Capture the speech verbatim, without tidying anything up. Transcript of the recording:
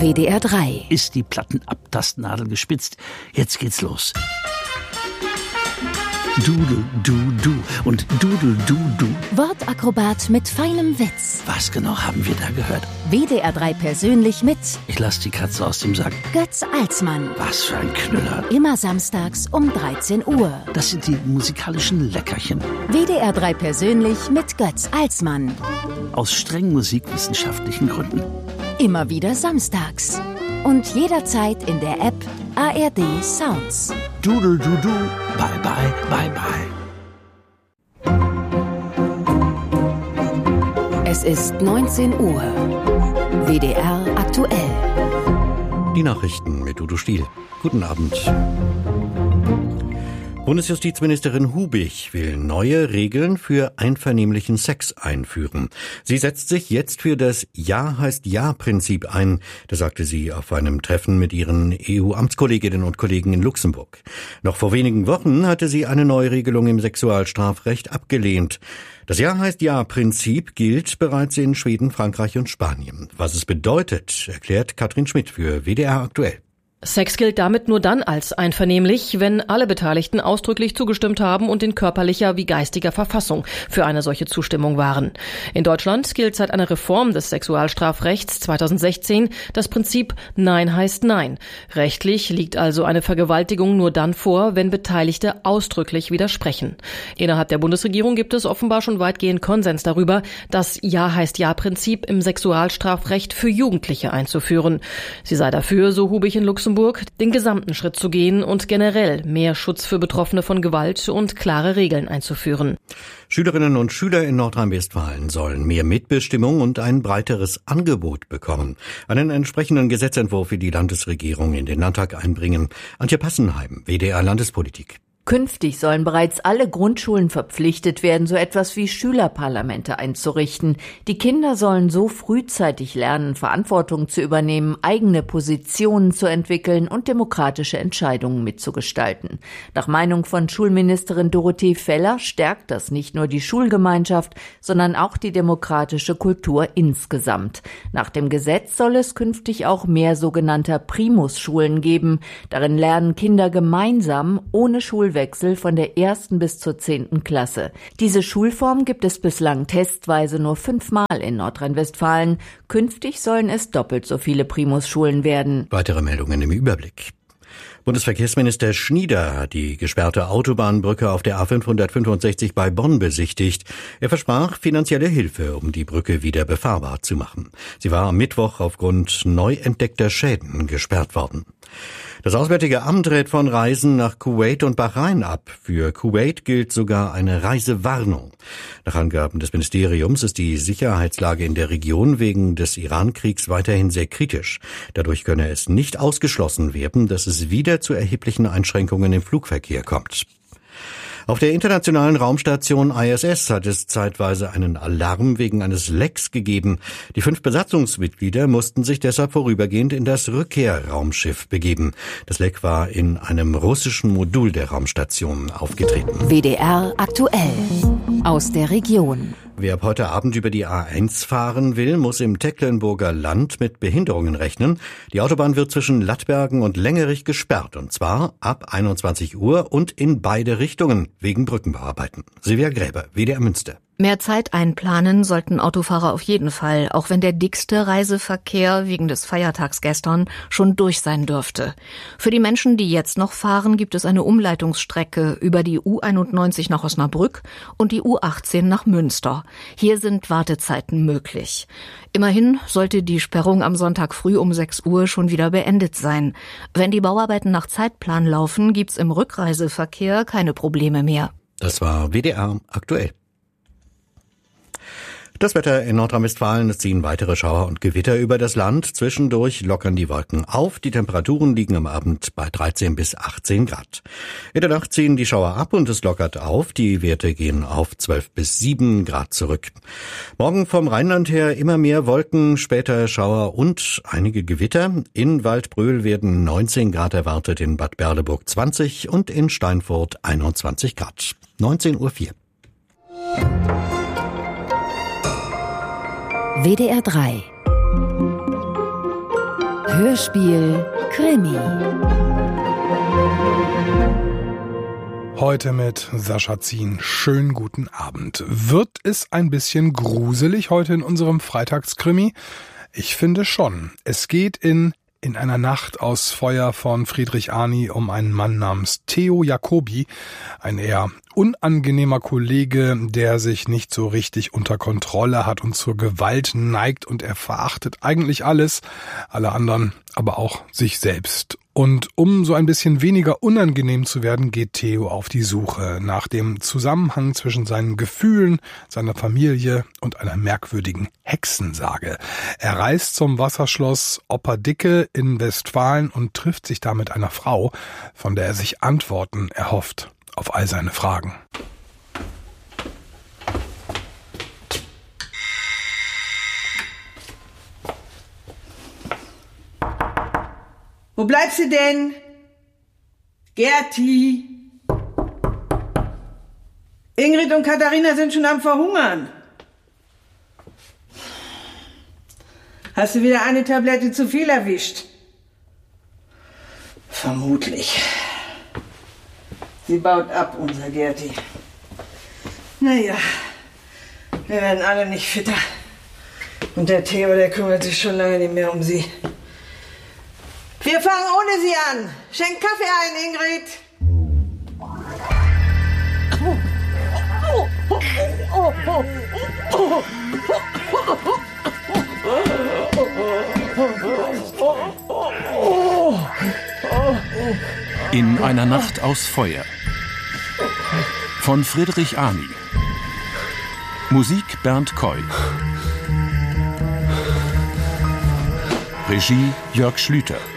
W D R drei. Ist die Plattenabtastnadel gespitzt? Jetzt geht's los. Dudel, du, du und Dudel, du, du. Wortakrobat mit feinem Witz. Was genau haben wir da gehört? W D R drei persönlich mit Ich lass die Katze aus dem Sack. Götz Alsmann. Was für ein Knüller. Immer samstags um dreizehn Uhr. Das sind die musikalischen Leckerchen. W D R drei persönlich mit Götz Alsmann. Aus streng musikwissenschaftlichen Gründen. Immer wieder samstags. Und jederzeit in der App A R D Sounds. Dudel, du, du. Bye, bye, bye, bye. Es ist neunzehn Uhr. W D R aktuell. Die Nachrichten mit Udo Stiel. Guten Abend. Bundesjustizministerin Hubich will neue Regeln für einvernehmlichen Sex einführen. Sie setzt sich jetzt für das Ja heißt Ja-Prinzip ein. Das sagte sie auf einem Treffen mit ihren E U-Amtskolleginnen und Kollegen in Luxemburg. Noch vor wenigen Wochen hatte sie eine Neuregelung im Sexualstrafrecht abgelehnt. Das Ja heißt Ja-Prinzip gilt bereits in Schweden, Frankreich und Spanien. Was es bedeutet, erklärt Katrin Schmidt für W D R aktuell. Sex gilt damit nur dann als einvernehmlich, wenn alle Beteiligten ausdrücklich zugestimmt haben und in körperlicher wie geistiger Verfassung für eine solche Zustimmung waren. In Deutschland gilt seit einer Reform des Sexualstrafrechts zweitausendsechzehn das Prinzip Nein heißt Nein. Rechtlich liegt also eine Vergewaltigung nur dann vor, wenn Beteiligte ausdrücklich widersprechen. Innerhalb der Bundesregierung gibt es offenbar schon weitgehend Konsens darüber, das Ja heißt Ja-Prinzip im Sexualstrafrecht für Jugendliche einzuführen. Sie sei dafür, so Hubich in Luxemburg, den gesamten Schritt zu gehen und generell mehr Schutz für Betroffene von Gewalt und klare Regeln einzuführen. Schülerinnen und Schüler in Nordrhein-Westfalen sollen mehr Mitbestimmung und ein breiteres Angebot bekommen. Einen entsprechenden Gesetzentwurf will die Landesregierung in den Landtag einbringen. Antje Passenheim, W D R Landespolitik. Künftig sollen bereits alle Grundschulen verpflichtet werden, so etwas wie Schülerparlamente einzurichten. Die Kinder sollen so frühzeitig lernen, Verantwortung zu übernehmen, eigene Positionen zu entwickeln und demokratische Entscheidungen mitzugestalten. Nach Meinung von Schulministerin Dorothee Feller stärkt das nicht nur die Schulgemeinschaft, sondern auch die demokratische Kultur insgesamt. Nach dem Gesetz soll es künftig auch mehr sogenannter Primus-Schulen geben. Darin lernen Kinder gemeinsam ohne Schulwechsel von der ersten bis zur zehnten Klasse. Diese Schulform gibt es bislang testweise nur fünfmal in Nordrhein-Westfalen. Künftig sollen es doppelt so viele Primus-Schulen werden. Weitere Meldungen im Überblick. Bundesverkehrsminister Schnieder hat die gesperrte Autobahnbrücke auf der A fünfhundertfünfundsechzig bei Bonn besichtigt. Er versprach finanzielle Hilfe, um die Brücke wieder befahrbar zu machen. Sie war am Mittwoch aufgrund neu entdeckter Schäden gesperrt worden. Das Auswärtige Amt rät von Reisen nach Kuwait und Bahrain ab. Für Kuwait gilt sogar eine Reisewarnung. Nach Angaben des Ministeriums ist die Sicherheitslage in der Region wegen des Iran-Kriegs weiterhin sehr kritisch. Dadurch könne es nicht ausgeschlossen werden, dass es wieder zu erheblichen Einschränkungen im Flugverkehr kommt. Auf der internationalen Raumstation I S S hat es zeitweise einen Alarm wegen eines Lecks gegeben. Die fünf Besatzungsmitglieder mussten sich deshalb vorübergehend in das Rückkehrraumschiff begeben. Das Leck war in einem russischen Modul der Raumstation aufgetreten. W D R aktuell. Aus der Region. Wer ab heute Abend über die A eins fahren will, muss im Tecklenburger Land mit Behinderungen rechnen. Die Autobahn wird zwischen Lattbergen und Längerich gesperrt, und zwar ab einundzwanzig Uhr und in beide Richtungen wegen Brückenbauarbeiten. Silvia Gräber, W D R Münster. Mehr Zeit einplanen sollten Autofahrer auf jeden Fall, auch wenn der dickste Reiseverkehr wegen des Feiertags gestern schon durch sein dürfte. Für die Menschen, die jetzt noch fahren, gibt es eine Umleitungsstrecke über die U einundneunzig nach Osnabrück und die U achtzehn nach Münster. Hier sind Wartezeiten möglich. Immerhin sollte die Sperrung am Sonntag früh um sechs Uhr schon wieder beendet sein. Wenn die Bauarbeiten nach Zeitplan laufen, gibt's im Rückreiseverkehr keine Probleme mehr. Das war W D R aktuell. Das Wetter in Nordrhein-Westfalen, es ziehen weitere Schauer und Gewitter über das Land. Zwischendurch lockern die Wolken auf. Die Temperaturen liegen am Abend bei dreizehn bis achtzehn Grad. In der Nacht ziehen die Schauer ab und es lockert auf. Die Werte gehen auf zwölf bis sieben Grad zurück. Morgen vom Rheinland her immer mehr Wolken, später Schauer und einige Gewitter. In Waldbröl werden neunzehn Grad erwartet, in Bad Berleburg zwanzig und in Steinfurt einundzwanzig Grad. neunzehn Uhr vier. W D R drei. Hörspiel Krimi. Heute mit Sascha Zien. Schönen guten Abend. Wird es ein bisschen gruselig heute in unserem Freitagskrimi? Ich finde schon. Es geht in In einer Nacht aus Feuer von Friedrich Arni um einen Mann namens Theo Jacobi, ein eher unangenehmer Kollege, der sich nicht so richtig unter Kontrolle hat und zur Gewalt neigt, und er verachtet eigentlich alles, alle anderen, aber auch sich selbst. Und um so ein bisschen weniger unangenehm zu werden, geht Theo auf die Suche nach dem Zusammenhang zwischen seinen Gefühlen, seiner Familie und einer merkwürdigen Hexensage. Er reist zum Wasserschloss Opperdicke in Westfalen und trifft sich da mit einer Frau, von der er sich Antworten erhofft auf all seine Fragen. Wo bleibst du denn? Gerti! Ingrid und Katharina sind schon am Verhungern. Hast du wieder eine Tablette zu viel erwischt? Vermutlich. Sie baut ab, unser Gerti. Naja, wir werden alle nicht fitter. Und der Theo, der kümmert sich schon lange nicht mehr um sie. Wir fangen ohne sie an. Schenk Kaffee ein, Ingrid. In einer Nacht aus Feuer von Friedrich Arni. Musik Bernd Koy. Regie Jörg Schlüter.